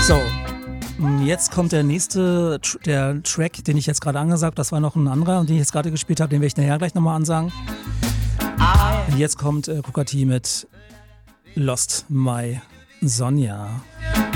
So, jetzt kommt der nächste, der Track, den ich jetzt gerade angesagt, das war noch ein anderer, den ich jetzt gerade gespielt habe, den werde ich nachher gleich nochmal ansagen. Und jetzt kommt Booker T mit Lost My Sonja.